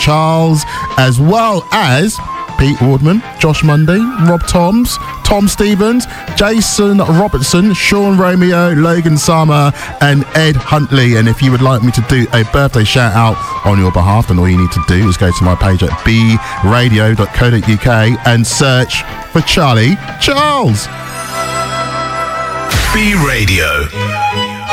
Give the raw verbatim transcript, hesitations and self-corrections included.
Charles, as well as Pete Wardman, Josh Mundy, Rob Toms, Tom Stevens, Jason Robertson, Sean Romeo, Logan Sama and Ed Huntley. And if you would like me to do a birthday shout out on your behalf, then all you need to do is go to my page at b radio dot co dot uk and search for Charlie Charles. B Radio.